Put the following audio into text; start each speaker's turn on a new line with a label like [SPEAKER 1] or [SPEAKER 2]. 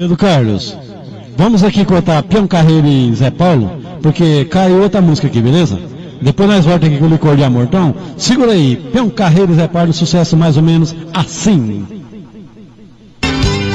[SPEAKER 1] Pedro Carlos, vamos aqui cortar Peão Carreiro e Zé Paulo, porque caiu outra música aqui, beleza? Depois nós voltamos aqui com o Licor de Amor. Então, segura aí, Peão Carreiro e Zé Paulo, sucesso mais ou menos assim.